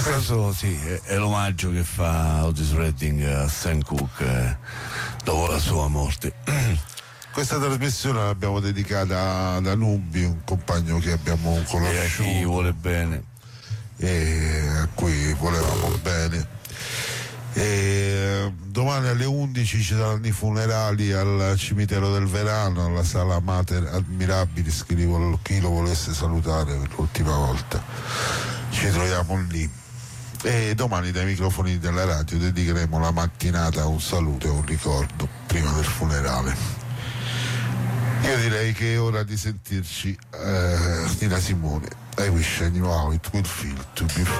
Questo sì, è l'omaggio che fa Otis Redding a Sam Cooke dopo la sua morte. Questa trasmissione l'abbiamo dedicata ad Anubi, un compagno che abbiamo conosciuto E a chi vuole bene e a cui volevamo bene. E domani alle 11 ci saranno i funerali al cimitero del Verano, alla sala Mater Admirabilis, chi lo volesse salutare per l'ultima volta. Ci troviamo lì. E domani dai microfoni della radio dedicheremo la mattinata a un saluto e un ricordo prima del funerale. Io direi che è ora di sentirci Nina Simone. I wish I knew how it would feel to be free.